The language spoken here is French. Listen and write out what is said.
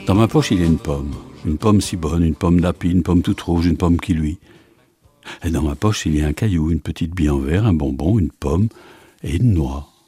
Dans ma poche, il y a une pomme si bonne, une pomme d'api, une pomme toute rouge, une pomme qui luit. Et dans ma poche, il y a un caillou, une petite bille en verre, un bonbon, une pomme et une noix.